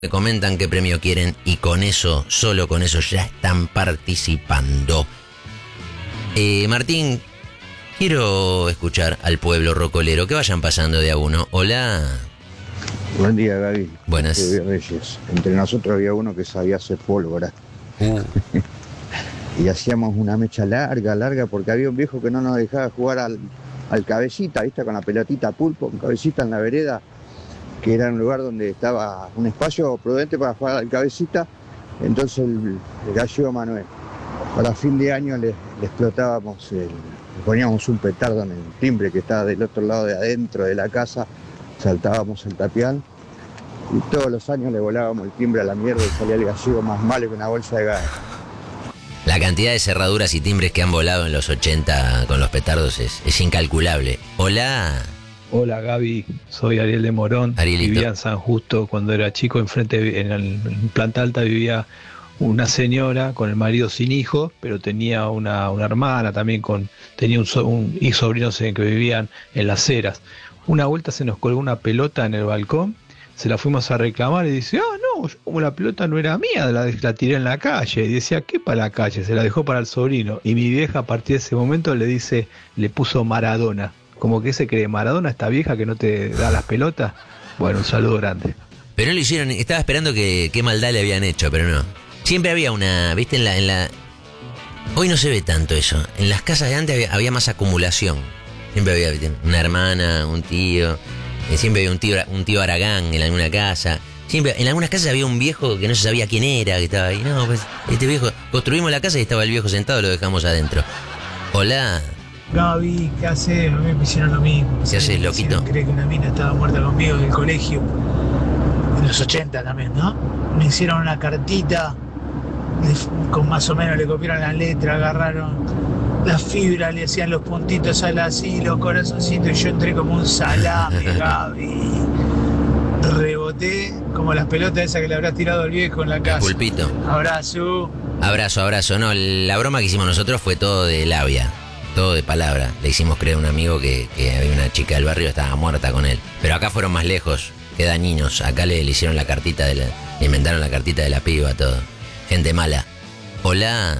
Me comentan qué premio quieren y con eso, solo con eso ya están participando. Martín, quiero escuchar al pueblo rocolero. Que vayan pasando de a uno. Hola. Buen día, Gaby. Buenas. Reyes. Entre nosotros había uno que sabía hacer pólvora. Y hacíamos una mecha larga, porque había un viejo que no nos dejaba jugar al cabecita, ¿viste? Con la pelotita pulpo, un cabecita en la vereda, que era un lugar donde estaba un espacio prudente para jugar al cabecita. Entonces el gallego Manuel, para fin de año le explotábamos, le poníamos un petardo en el timbre que estaba del otro lado de adentro de la casa, saltábamos el tapial y todos los años le volábamos el timbre a la mierda y salía el gallego más malo que una bolsa de gas. La cantidad de cerraduras y timbres que han volado en los 80 con los petardos es incalculable. Hola. Hola Gaby, soy Ariel de Morón. Arielito. Vivía en San Justo cuando era chico, enfrente en planta alta vivía una señora con el marido sin hijos, pero tenía una hermana también tenía un sobrinos que vivían en Las Heras. Una vuelta se nos colgó una pelota en el balcón, se la fuimos a reclamar y dice, no, yo como la pelota no era mía, la tiré en la calle. Y decía, ¿qué para la calle? Se la dejó para el sobrino. Y mi vieja a partir de ese momento le puso Maradona. Como que se cree, Maradona, esta vieja que no te da las pelotas. Bueno, un saludo grande. Pero no lo hicieron, estaba esperando qué maldad le habían hecho, pero no. Siempre había una, viste, en la... Hoy no se ve tanto eso. En las casas de antes había más acumulación. Siempre había, ¿viste? Una hermana, un tío. Siempre había un tío Aragán en alguna casa. Siempre, en algunas casas había un viejo que no se sabía quién era, que estaba ahí. No, pues, este viejo... Construimos la casa y estaba el viejo sentado, lo dejamos adentro. Hola. Gaby, ¿qué haces? A mí me hicieron lo mismo. ¿Qué haces, loquito? Cree que una mina estaba muerta conmigo en el colegio. En los 80 también, ¿no? Me hicieron una cartita, con más o menos le copiaron la letra, agarraron la fibra, le hacían los puntitos así, los corazoncitos, y yo entré como un salame, Gaby. Reboté como las pelotas esas que le habrás tirado al viejo en la casa. Pulpito. Abrazo. Abrazo. No, la broma que hicimos nosotros fue todo de labia. Todo de palabra. Le hicimos creer a un amigo que había una chica del barrio que estaba muerta con él. Pero acá fueron más lejos. Queda niños. Acá le hicieron la cartita le inventaron la cartita de la piba, todo. Gente mala. Hola.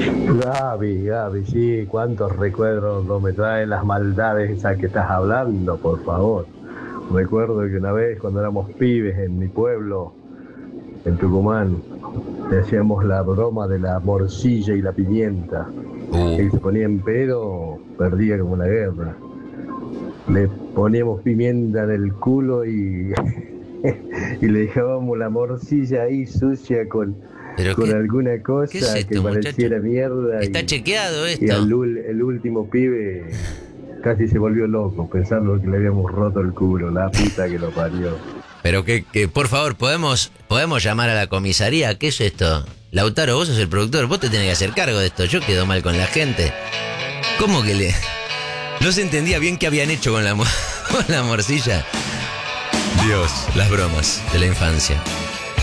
Gaby, sí, cuántos recuerdos no me traen las maldades esas que estás hablando, por favor. Recuerdo que una vez cuando éramos pibes en mi pueblo, en Tucumán, le hacíamos la broma de la morcilla y la pimienta. Y se ponía en pedo, perdía como la guerra. Le poníamos pimienta en el culo y le dejábamos la morcilla ahí sucia con alguna cosa que pareciera mierda. Está chequeado esto. Y el último pibe casi se volvió loco pensando que le habíamos roto el culo, la puta que lo parió. Pero que por favor, ¿podemos llamar a la comisaría? ¿Qué es esto? Lautaro, vos sos el productor, vos te tenés que hacer cargo de esto. Yo quedo mal con la gente. ¿Cómo que no se entendía bien qué habían hecho con la morcilla? Dios, las bromas de la infancia.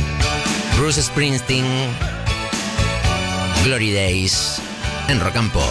Bruce Springsteen, Glory Days, en Rock and Pop.